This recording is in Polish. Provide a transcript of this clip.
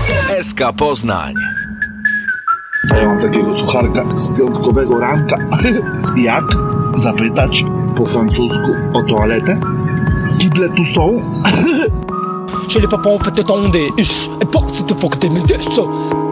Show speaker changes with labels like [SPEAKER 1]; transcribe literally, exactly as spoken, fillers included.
[SPEAKER 1] S K Poznań.
[SPEAKER 2] A ja mam takiego sucharka z piątkowego ranka. Jak zapytać po francusku o toaletę? Kible tu są?
[SPEAKER 3] Chez les papas on fait tétonder. Et porte, c'était pour que t'aimes des